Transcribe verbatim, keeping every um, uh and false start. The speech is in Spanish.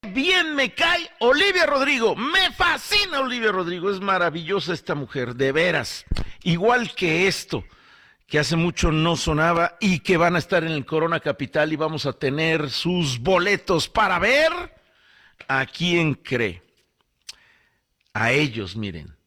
bien me cae Olivia Rodrigo. Me fascina Olivia Rodrigo. Es maravillosa esta mujer, de veras. Igual que esto, que hace mucho no sonaba y que van a estar en el Corona Capital y vamos a tener sus boletos para ver a quién cree. A ellos, miren.